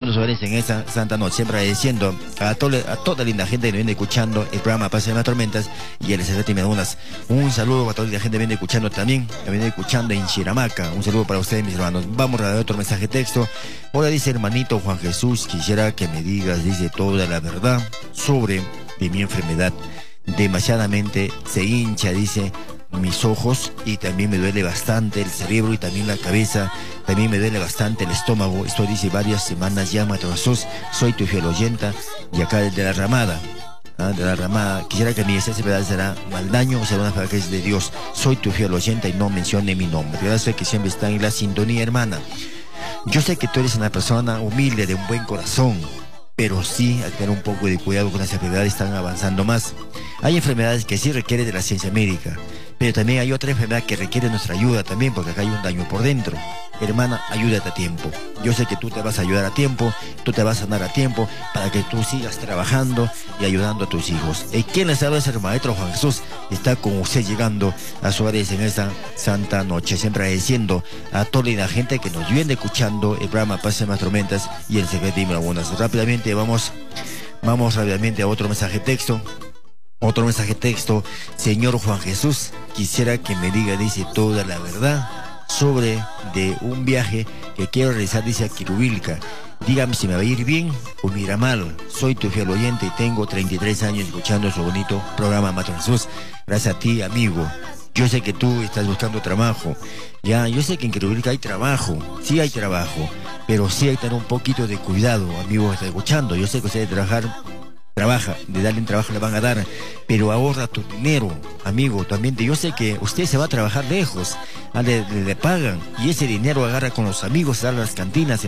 llegando a en esa santa noche, siempre agradeciendo a toda linda gente que nos viene escuchando el programa Pase de las Tormentas y el SFT Medunas. Un saludo a toda la gente que viene escuchando también, que viene escuchando en Chiramaca. Un saludo para ustedes, mis hermanos. Vamos a dar otro mensaje de texto. Hola, dice hermanito Juan Jesús, quisiera que me digas, dice, toda la verdad sobre de mi enfermedad. Demasiadamente se hincha, dice, mis ojos, y también me duele bastante el cerebro y también la cabeza, también me duele bastante el estómago. Esto dice varias semanas ya, Mato Jesús, soy tu fiel oyenta y acá de la Ramada. De la Ramada, quisiera que mi enfermedad será mal daño o será una enfermedad que es de Dios. Soy tu fiel oyenta y no mencione mi nombre. Gracias que siempre están en la sintonía, hermana. Yo sé que tú eres una persona humilde, de un buen corazón, pero sí hay que tener un poco de cuidado con las enfermedades, están avanzando más. Hay enfermedades que sí requieren de la ciencia médica, pero también hay otra enfermedad que requiere nuestra ayuda también, porque acá hay un daño por dentro. Hermana, ayúdate a tiempo. Yo sé que tú te vas a ayudar a tiempo, tú te vas a sanar a tiempo, para que tú sigas trabajando y ayudando a tus hijos. ¿Y quién les habla? Es el maestro Juan Jesús. Está con usted llegando a Suárez en esta santa noche, siempre agradeciendo a toda la gente que nos viene escuchando el programa Pase de las Tormentas y el secreto de Algunas. Rápidamente vamos rápidamente a otro mensaje de texto. Otro mensaje de texto. Señor Juan Jesús, quisiera que me diga, dice, toda la verdad sobre de un viaje que quiero realizar, dice, a Quirubilca. Dígame si me va a ir bien o me irá mal. Soy tu fiel oyente y tengo 33 años escuchando su bonito programa, Mato Jesús. Gracias a ti, amigo. Yo sé que tú estás buscando trabajo. Ya, yo sé que en Quirubilca hay trabajo. Sí hay trabajo, pero sí hay que tener un poquito de cuidado, amigo que está escuchando. Yo sé que usted trabaja, de darle un trabajo le van a dar, pero ahorra tu dinero, amigo, también. Yo sé que usted se va a trabajar lejos, le pagan, y ese dinero agarra con los amigos, sale a las cantinas,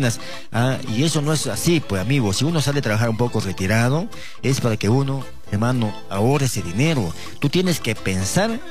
y eso no es así, pues, amigo. Si uno sale a trabajar un poco retirado, es para que uno, hermano, ahorre ese dinero. Tú tienes que pensar,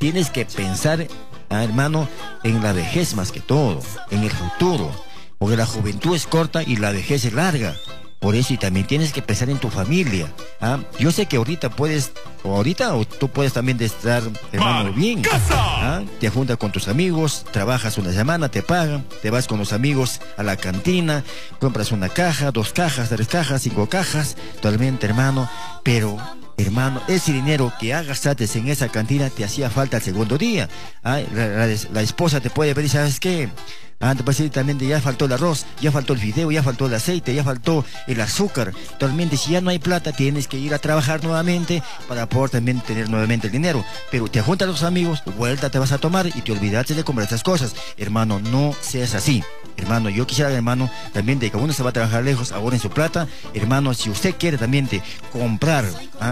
hermano, en la vejez más que todo, en el futuro, porque la juventud es corta y la vejez es larga. Por eso, y también tienes que pensar en tu familia. Yo sé que ahorita o tú puedes también estar, hermano, bien. Te juntas con tus amigos, trabajas una semana, te pagan, te vas con los amigos a la cantina, compras una caja, 2 cajas, 3 cajas, 5 cajas, totalmente, hermano. Pero, hermano, ese dinero que gastaste en esa cantina te hacía falta el segundo día. La esposa te puede pedir, ¿sabes qué? Te puede decir también, ya faltó el arroz, ya faltó el fideo, ya faltó el aceite, ya faltó el azúcar. Totalmente, si ya no hay plata, tienes que ir a trabajar nuevamente para poder también tener nuevamente el dinero. Pero te juntas a los amigos, vuelta te vas a tomar y te olvidaste de comprar estas cosas. Hermano, no seas así. Hermano, yo quisiera, hermano, también de que uno se va a trabajar lejos, ahora en su plata. Hermano, si usted quiere también de comprar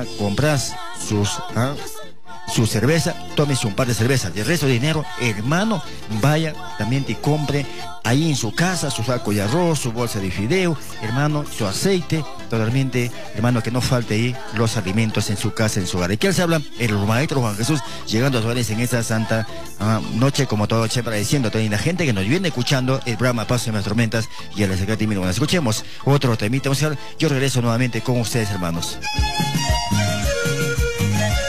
su cerveza, tómese un par de cervezas. De resto de dinero, hermano, vaya también y compre ahí en su casa su saco de arroz, su bolsa de fideo, hermano, su aceite, totalmente, hermano, que no falte ahí los alimentos en su casa, en su hogar. ¿Y quién se habla? El maestro Juan Jesús, llegando a Suárez en esta santa noche, como todo siempre diciendo a toda la gente que nos viene escuchando el programa Paso de las Tormentas y el secreto de Bueno, escuchemos otro temita musical. Yo regreso nuevamente con ustedes, hermanos.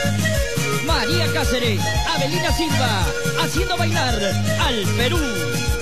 María Cáceres, Avelina Silva, haciendo bailar al Perú.